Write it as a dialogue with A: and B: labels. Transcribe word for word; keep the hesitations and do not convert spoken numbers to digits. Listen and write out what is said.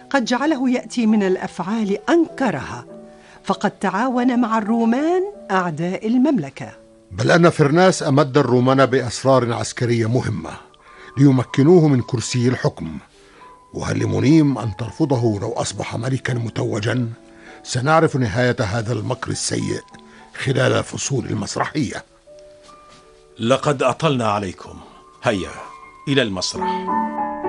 A: قد جعله يأتي من الأفعال أنكرها، فقد تعاون مع الرومان أعداء المملكة.
B: بل أن فرناس أمد الرومان بأسرار عسكرية مهمة ليمكنوه من كرسي الحكم، وهل لمنيم أن ترفضه لو أصبح ملكا متوجا؟ سنعرف نهاية هذا المكر السيء خلال الفصول المسرحية.
C: لقد أطلنا عليكم، هيا إلى المسرح.